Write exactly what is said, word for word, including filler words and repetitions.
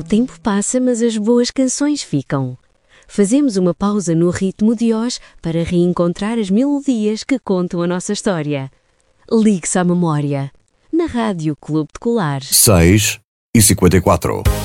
tempo passa, mas as boas canções ficam. Fazemos uma pausa no ritmo de hoje para reencontrar as melodias que contam a nossa história. Ligue-se à memória. Na Rádio Clube de Colares. seis e cinquenta e quatro.